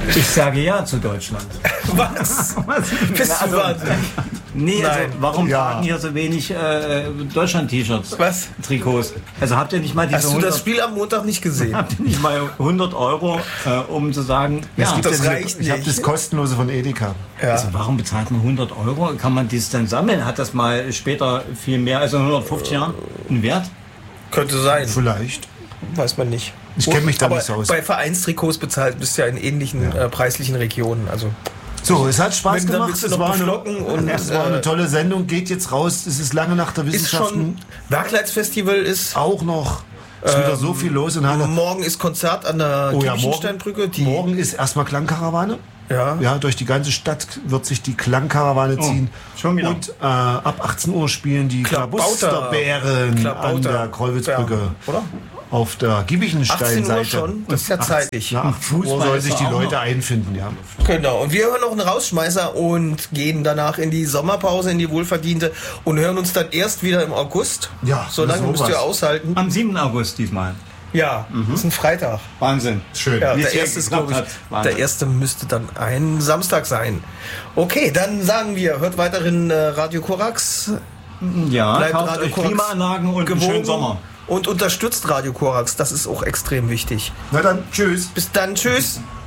Ich sage ja zu Deutschland. Was? Bist du wahnsinnig? Nee, also Nein. warum tragen hier so wenig Deutschland-T-Shirts? Was? Trikots. Also habt ihr nicht mal diese Hast du das Spiel am Montag nicht gesehen? Habt ihr nicht mal 100 €, um zu sagen, ja, das reicht Ich habe nicht. das kostenlose von Edeka. Ja. also warum bezahlt man 100 €? Kann man das dann sammeln? Hat das mal später viel mehr, also in 150 Jahren, einen Wert? Könnte sein. Vielleicht. Weiß man nicht. Ich kenne mich da Aber nicht so aus. bei Vereinstrikots bezahlt bist du ja in ähnlichen preislichen Regionen. Also So, es hat Spaß Dann gemacht. willst du Es noch war, beflocken und, es war eine tolle Sendung. Geht jetzt raus. Es ist lange nach der ist Wissenschaften. schon Werkleitsfestival ist. Auch noch. Ist wieder so viel los in Halle. Morgen ist Konzert an der Oh ja, Giebichensteinbrücke. morgen ist erstmal Klangkarawane. Ja. Ja, durch die ganze Stadt wird sich die Klangkarawane ziehen. schon wieder. Und ab 18 Uhr spielen die Klabusterbären an der Krollwitzbrücke. Ja, oder? Auf der 18 Giebichensteinseite. Uhr schon, das ist ja zeitig. Nach 8 Uhr Fußball sollen ist sich die auch Leute noch. einfinden, ja. Genau, und wir hören noch einen Rausschmeißer und gehen danach in die Sommerpause, in die wohlverdiente und hören uns dann erst wieder im August. Ja, so lange sowas. müsst ihr aushalten. Am 7. August diesmal. Ja, das ist ein Freitag. Wahnsinn. Schön. Ja, Wie es der hier erste ist, geklappt glaube ich, hat. Wahnsinn. der erste müsste dann ein Samstag sein. Okay, dann sagen wir, hört weiterhin Radio Korax, Ja, bleibt kauft Radio euch Korax Klimaanlagen und einen schönen Sommer. und unterstützt Radio Korax, das ist auch extrem wichtig. Na dann, tschüss. Bis dann, tschüss.